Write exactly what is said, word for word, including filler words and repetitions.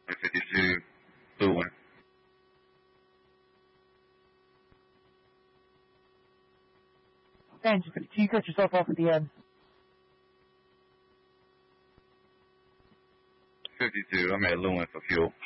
fifty-two, blue one. Engine fifty-two, you cut yourself off at the end. fifty-two, I'm at Lewin for fuel.